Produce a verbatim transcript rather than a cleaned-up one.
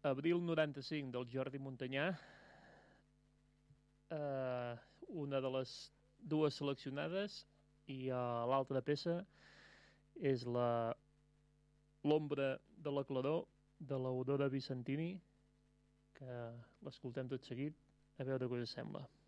Abril noranta-cinc del Jordi Montanyà, eh, una de les dues seleccionades, i uh, l'altra peça és la L'ombra de la claror de l'Aurora Vicentini, que l'escoltem tot seguit, a veure què us sembla.